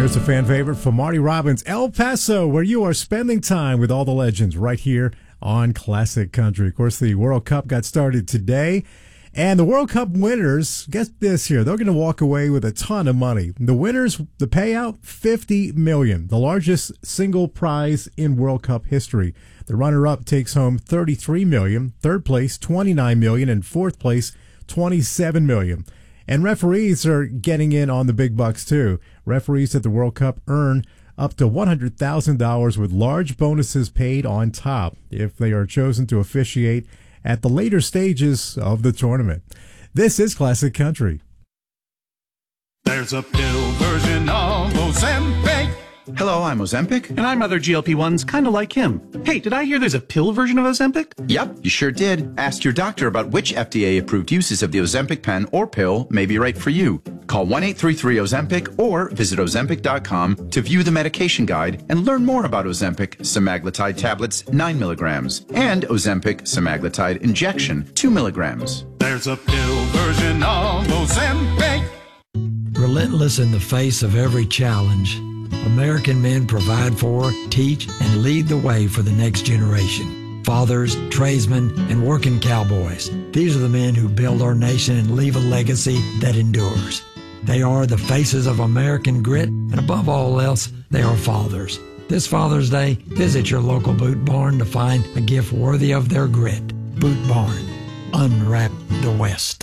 Here's a fan favorite from Marty Robbins, El Paso, where you are spending time with all the legends right here on Classic Country. Of course, the World Cup got started today, and the World Cup winners, get this here, they're going to walk away with a ton of money. The winners, the payout, $50 million, the largest single prize in World Cup history. The runner-up takes home $33 million, third place, $29 million, and fourth place, $27 million. And referees are getting in on the big bucks, too. Referees at the World Cup earn up to $100,000 with large bonuses paid on top if they are chosen to officiate at the later stages of the tournament. This is Classic Country. There's a pill version of Ozempic. Hello, I'm Ozempic. And I'm other GLP-1s kind of like him. Hey, did I hear there's a pill version of Ozempic? Yep, you sure did. Ask your doctor about which FDA-approved uses of the Ozempic pen or pill may be right for you. Call 1-833-OZEMPIC or visit Ozempic.com to view the medication guide and learn more about Ozempic semaglutide tablets 9 milligrams and Ozempic semaglutide injection 2 milligrams. There's a pill version of Ozempic. Relentless in the face of every challenge, American men provide for, teach, and lead the way for the next generation. Fathers, tradesmen, and working cowboys. These are the men who build our nation and leave a legacy that endures. They are the faces of American grit, and above all else, they are fathers. This Father's Day, visit your local Boot Barn to find a gift worthy of their grit. Boot Barn. Unwrap the West.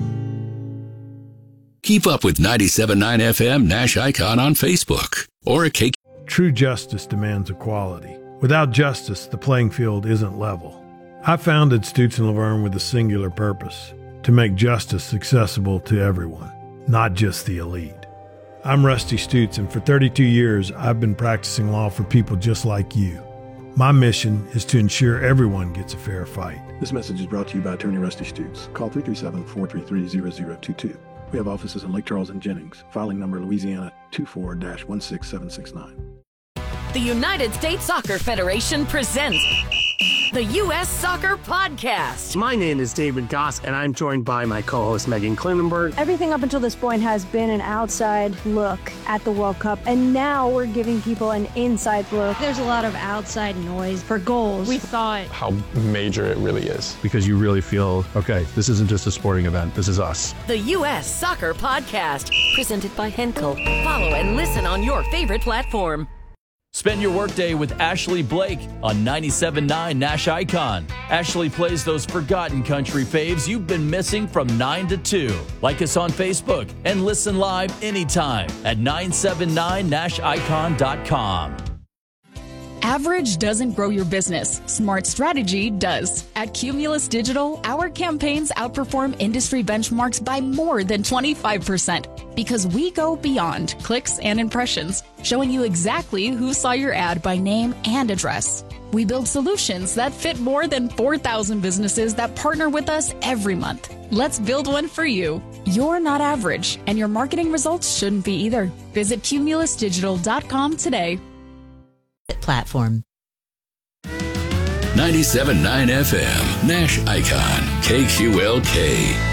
Keep up with 97.9 FM Nash Icon on Facebook or at KQ. True justice demands equality. Without justice, the playing field isn't level. I founded Stutz & Laverne with a singular purpose, to make justice accessible to everyone, not just the elite. I'm Rusty Stutz, and for 32 years, I've been practicing law for people just like you. My mission is to ensure everyone gets a fair fight. This message is brought to you by Attorney Rusty Stutz. Call 337-433-0022. We have offices in Lake Charles and Jennings. Filing number Louisiana 24-16769. The United States Soccer Federation presents the U.S. Soccer Podcast. My name is David Goss, and I'm joined by my co-host Megan Klinenberg. Everything up until this point has been an outside look at the World Cup, and now we're giving people an inside look. There's a lot of outside noise for goals. We thought how major it really is. Because you really feel, okay, this isn't just a sporting event, this is us. The U.S. Soccer Podcast, presented by Henkel. Follow and listen on your favorite platform. Spend your workday with Ashley Blake on 97.9 Nash Icon. Ashley plays those forgotten country faves you've been missing from 9 to 2. Like us on Facebook and listen live anytime at 979nashicon.com. Average doesn't grow your business. Smart strategy does. At Cumulus Digital, our campaigns outperform industry benchmarks by more than 25% because we go beyond clicks and impressions, showing you exactly who saw your ad by name and address. We build solutions that fit more than 4,000 businesses that partner with us every month. Let's build one for you. You're not average, and your marketing results shouldn't be either. Visit cumulusdigital.com today. Platform. 97.9 FM, Nash Icon, KQLK.